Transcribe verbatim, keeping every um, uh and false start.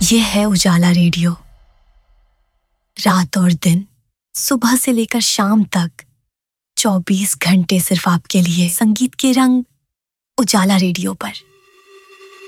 ये है उजाला रेडियो। रात और दिन, सुबह से लेकर शाम तक, चौबीस घंटे सिर्फ आपके लिए संगीत के रंग उजाला रेडियो पर।